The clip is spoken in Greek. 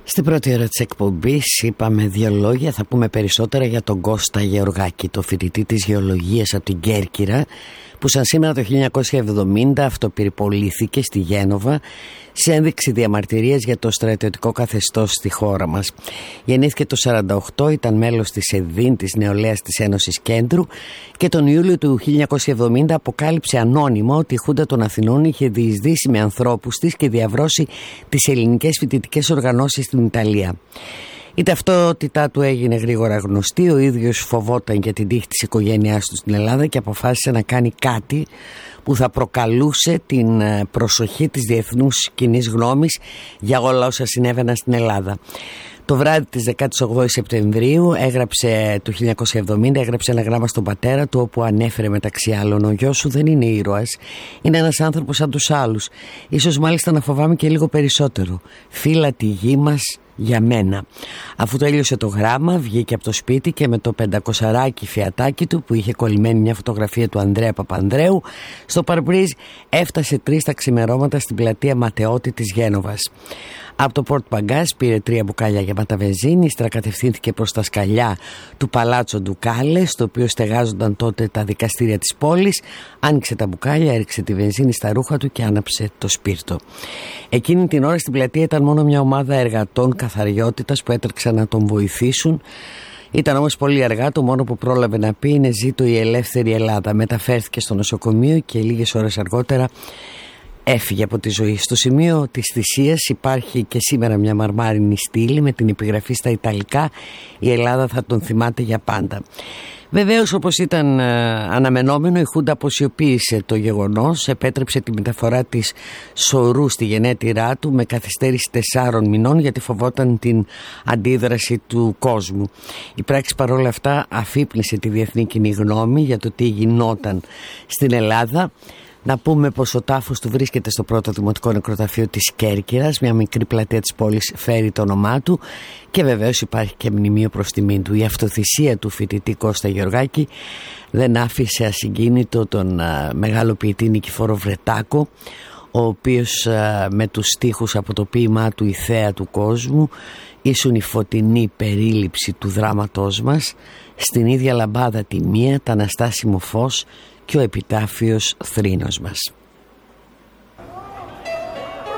Στην πρώτη ώρα της εκπομπής είπαμε δύο λόγια, θα πούμε περισσότερα για τον Κώστα Γεωργάκη, το φοιτητή της γεωλογίας από την Κέρκυρα, που σαν σήμερα το 1970 αυτοπυρπολήθηκε στη Γένοβα σε ένδειξη διαμαρτυρίας για το στρατιωτικό καθεστώς στη χώρα μας. Γεννήθηκε το 1948, ήταν μέλος της ΕΔΗΝ, της Νεολαίας της Ένωσης Κέντρου, και τον Ιούλιο του 1970 αποκάλυψε ανώνυμα ότι η Χούντα των Αθηνών είχε διεισδύσει με ανθρώπους της και διαβρώσει τις ελληνικές φοιτητικές οργανώσεις στην Ιταλία. Η ταυτότητά του έγινε γρήγορα γνωστή, ο ίδιος φοβόταν για την τύχη της οικογένειάς του στην Ελλάδα και αποφάσισε να κάνει κάτι που θα προκαλούσε την προσοχή της διεθνούς κοινής γνώμης για όλα όσα συνέβαιναν στην Ελλάδα. Το βράδυ της 18 Σεπτεμβρίου του 1970 έγραψε ένα γράμμα στον πατέρα του, όπου ανέφερε μεταξύ άλλων: «Ο γιος σου δεν είναι ήρωας, είναι ένας άνθρωπος σαν τους άλλους, ίσως μάλιστα να φοβάμαι και λίγο περισσότερο. Φύλα τη γη μας για μένα». Αφού τέλειωσε το γράμμα, βγήκε από το σπίτι και με το 500 φιατάκι του, που είχε κολλημένη μια φωτογραφία του Ανδρέα Παπανδρέου στο παρμπρίζ, έφτασε 3 τα ξημερώματα στην πλατεία Ματεώτη της Γένοβας. Από το Πορτ Παγκάζ πήρε 3 μπουκάλια γεμάτα βενζίνη, ύστερα κατευθύνθηκε προς τα σκαλιά του Παλάτσο Ντουκάλε, στο οποίο στεγάζονταν τότε τα δικαστήρια της πόλης. Άνοιξε τα μπουκάλια, έριξε τη βενζίνη στα ρούχα του και άναψε το σπίρτο. Εκείνη την ώρα στην πλατεία ήταν μόνο μια ομάδα εργατών καθαριότητας που έτρεξαν να τον βοηθήσουν. Ήταν όμως πολύ αργά, το μόνο που πρόλαβε να πει είναι «Ζήτω η ελεύθερη Ελλάδα». Μεταφέρθηκε στο νοσοκομείο και λίγες ώρες αργότερα έφυγε από τη ζωή. Στο σημείο της θυσίας υπάρχει και σήμερα μια μαρμάρινη στήλη με την επιγραφή στα Ιταλικά «Η Ελλάδα θα τον θυμάται για πάντα». Βεβαίως, όπως ήταν αναμενόμενο, η Χούντα αποσιοποίησε το γεγονός, επέτρεψε τη μεταφορά της σωρού στη γενέτειρά του με καθυστέρηση 4 μηνών, γιατί φοβόταν την αντίδραση του κόσμου. Η πράξη παρόλα αυτά αφύπνισε τη διεθνή κοινή γνώμη για το τι γινόταν στην Ελλάδα. Να πούμε πως ο τάφος του βρίσκεται στο πρώτο δημοτικό νεκροταφείο της Κέρκυρας, μια μικρή πλατεία της πόλης φέρει το όνομά του, και βεβαίως υπάρχει και μνημείο προς τιμήν του. Η αυτοθυσία του φοιτητή Κώστα Γεωργάκη δεν άφησε ασυγκίνητο τον μεγάλο ποιητή Νικηφόρο Βρετάκο, ο οποίος με τους στίχους από το ποίημά του «Η θέα του κόσμου» ήσουν η φωτεινή περίληψη του δράματός μας, στην ίδια λαμπάδα τη μία, τ' αναστάσιμο φως και ο επιτάφιος θρήνος μας.